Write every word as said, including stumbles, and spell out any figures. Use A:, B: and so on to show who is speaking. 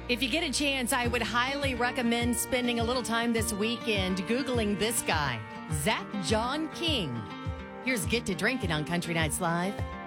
A: If you get a chance, I would highly recommend spending a little time this weekend Googling this guy, Zach John King. Here's Get to Drinking on Country Nights Live.